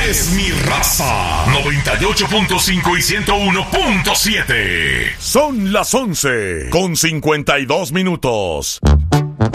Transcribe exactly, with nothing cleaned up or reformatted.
es mi raza. noventa y ocho punto cinco y ciento uno punto siete. Son las once con cincuenta y dos minutos.